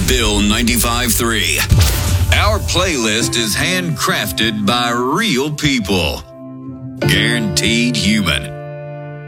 Bill 95.3. Our playlist is handcrafted by real people. Guaranteed human.